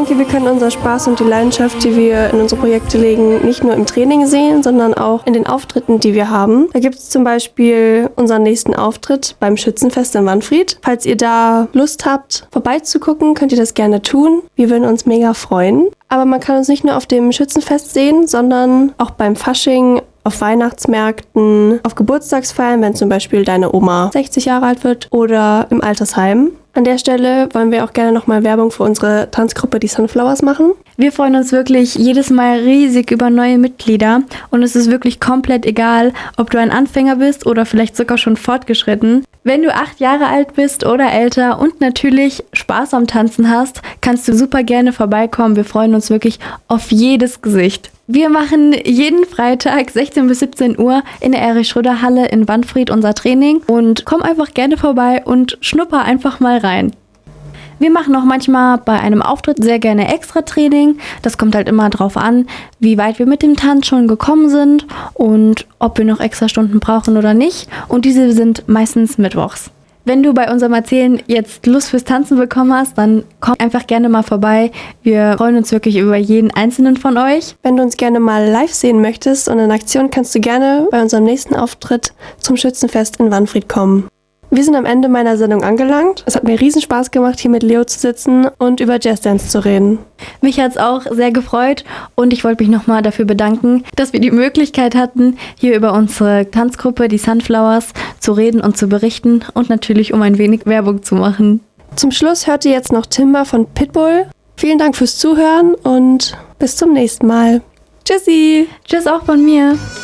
denke, wir können unser Spaß und die Leidenschaft, die wir in unsere Projekte legen, nicht nur im Training sehen, sondern auch in den Auftritten, die wir haben. Da gibt es zum Beispiel unseren nächsten Auftritt beim Schützenfest in Wanfried. Falls ihr da Lust habt, vorbeizugucken, könnt ihr das gerne tun. Wir würden uns mega freuen. Aber man kann uns nicht nur auf dem Schützenfest sehen, sondern auch beim Fasching, auf Weihnachtsmärkten, auf Geburtstagsfeiern, wenn zum Beispiel deine Oma 60 Jahre alt wird oder im Altersheim. An der Stelle wollen wir auch gerne nochmal Werbung für unsere Tanzgruppe, die Sunflowers, machen. Wir freuen uns wirklich jedes Mal riesig über neue Mitglieder und es ist wirklich komplett egal, ob du ein Anfänger bist oder vielleicht sogar schon fortgeschritten. Wenn du 8 Jahre alt bist oder älter und natürlich Spaß am Tanzen hast, kannst du super gerne vorbeikommen. Wir freuen uns wirklich auf jedes Gesicht. Wir machen jeden Freitag 16 bis 17 Uhr in der Erich-Schröder-Halle in Wanfried unser Training und komm einfach gerne vorbei und schnupper einfach mal rein. Wir machen auch manchmal bei einem Auftritt sehr gerne Extra-Training. Das kommt halt immer drauf an, wie weit wir mit dem Tanz schon gekommen sind und ob wir noch extra Stunden brauchen oder nicht. Und diese sind meistens mittwochs. Wenn du bei unserem Erzählen jetzt Lust fürs Tanzen bekommen hast, dann komm einfach gerne mal vorbei. Wir freuen uns wirklich über jeden einzelnen von euch. Wenn du uns gerne mal live sehen möchtest und in Aktion, kannst du gerne bei unserem nächsten Auftritt zum Schützenfest in Wanfried kommen. Wir sind am Ende meiner Sendung angelangt. Es hat mir riesen Spaß gemacht, hier mit Leo zu sitzen und über Jazzdance zu reden. Mich hat es auch sehr gefreut und ich wollte mich nochmal dafür bedanken, dass wir die Möglichkeit hatten, hier über unsere Tanzgruppe, die Sunflowers, zu reden und zu berichten und natürlich um ein wenig Werbung zu machen. Zum Schluss hört ihr jetzt noch Timber von Pitbull. Vielen Dank fürs Zuhören und bis zum nächsten Mal. Tschüssi! Tschüss auch von mir!